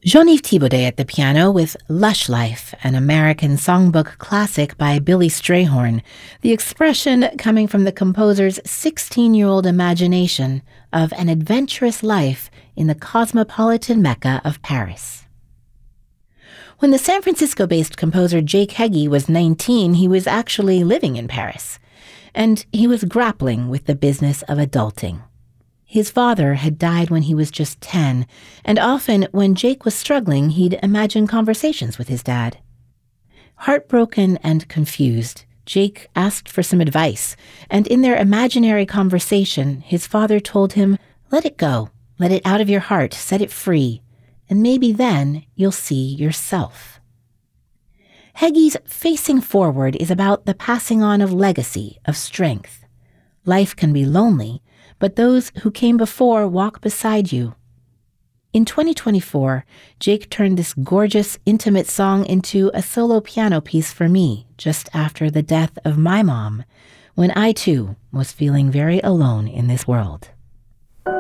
Jean-Yves Thibaudet at the piano with Lush Life, an American songbook classic by Billy Strayhorn, the expression coming from the composer's 16-year-old imagination of an adventurous life in the cosmopolitan Mecca of Paris. When the San Francisco-based composer Jake Heggie was 19, he was actually living in Paris, and he was grappling with the business of adulting. His father had died when he was just 10, and often when Jake was struggling, he'd imagine conversations with his dad. Heartbroken and confused, Jake asked for some advice, and in their imaginary conversation, his father told him, "Let it go, let it out of your heart, set it free, and maybe then you'll see yourself." Heggie's Facing Forward is about the passing on of legacy, of strength. Life can be lonely, but those who came before walk beside you. In 2024, Jake turned this gorgeous, intimate song into a solo piano piece for me just after the death of my mom, when I too was feeling very alone in this world.